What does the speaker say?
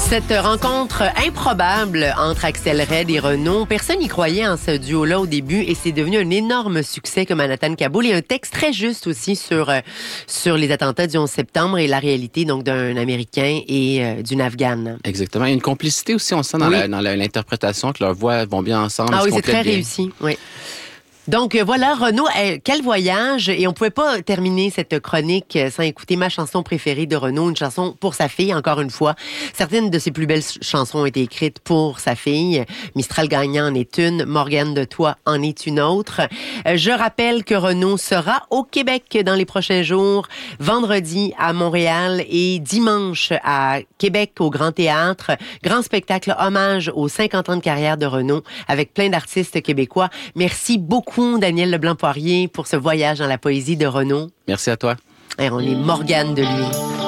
Cette rencontre improbable entre Axel Red et Renaud, personne n'y croyait en ce duo-là au début et c'est devenu un énorme succès comme Manhattan Kaboul. Il y a un texte très juste aussi sur les attentats du 11 septembre et la réalité donc d'un Américain et d'une Afghane. Exactement. Il y a une complicité aussi, on sent dans l'interprétation que leurs voix vont bien ensemble. Ah oui, c'est très réussi. Oui. Donc voilà, Renaud, quel voyage! Et on pouvait pas terminer cette chronique sans écouter ma chanson préférée de Renaud, une chanson pour sa fille, encore une fois. Certaines de ses plus belles chansons ont été écrites pour sa fille. Mistral gagnant en est une, Morgane de Toi en est une autre. Je rappelle que Renaud sera au Québec dans les prochains jours, vendredi à Montréal et dimanche à Québec au Grand Théâtre. Grand spectacle hommage aux 50 ans de carrière de Renaud avec plein d'artistes québécois. Merci beaucoup Daniel Leblanc-Poirier pour ce voyage dans la poésie de Renaud. Merci à toi. Et on est Morgane de lui.